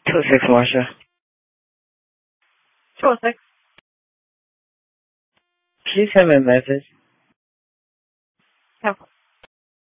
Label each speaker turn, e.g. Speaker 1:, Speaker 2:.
Speaker 1: 206, Marsha.
Speaker 2: 206.
Speaker 1: Please send me a message.